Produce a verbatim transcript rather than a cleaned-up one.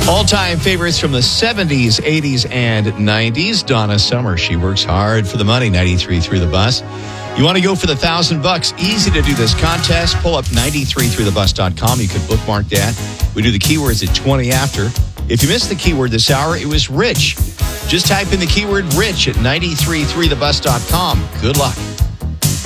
All-time favorites from the seventies, eighties, and nineties. Donna Summer, she works hard for the money, ninety-three through the bus. You want to go for the thousand bucks? Easy to do this contest. Pull up ninety-three through the bus dot com. You can bookmark that. We do the keywords at twenty after. If you missed the keyword this hour, it was rich. Just type in the keyword rich at ninety-three through the bus dot com. Good luck.